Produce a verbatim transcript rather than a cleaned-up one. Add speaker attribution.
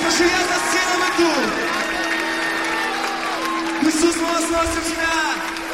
Speaker 1: Ясно, що я за сценами тут. Ми сусно возносим себя.